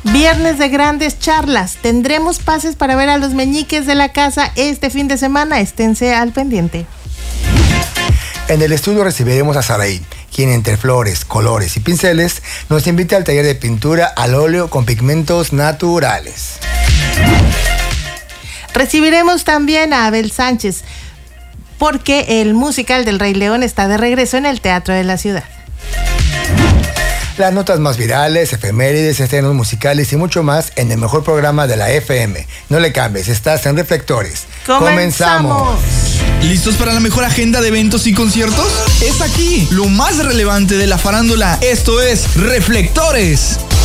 Viernes de grandes charlas. Tendremos pases para ver a los meñiques de la casa este fin de semana. Esténse al pendiente. En el estudio recibiremos a Saraí, quien entre flores, colores y pinceles nos invita al taller de pintura al óleo con pigmentos naturales. Recibiremos también a Abel Sánchez, porque el musical del Rey León está de regreso en el Teatro de la Ciudad. Las notas más virales, efemérides, estrenos musicales y mucho más en el mejor programa de la FM. No le cambies, estás en Reflectores. ¡Comenzamos! ¿Listos para la mejor agenda de eventos y conciertos? Es aquí, lo más relevante de la farándula. Esto es Reflectores.